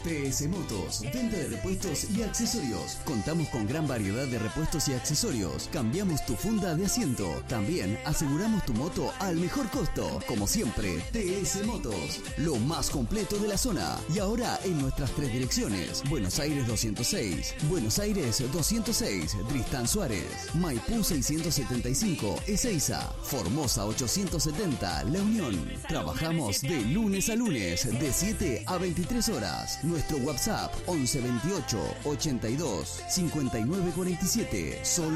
TS Motos, venta de repuestos y accesorios. Contamos con gran variedad de repuestos y accesorios. Cambiamos tu funda de asiento. También aseguramos tu moto al mejor costo. Como siempre, TS Motos, lo más completo de la zona. Y ahora en nuestras 3 direcciones: Buenos Aires 206, Buenos Aires 206, Tristán Suárez, Maipú 675, Ezeiza, Formosa 870, La Unión. Trabajamos de lunes a lunes, de 7 a 23 horas. Nuestro WhatsApp 11 28 82 59 47. Solo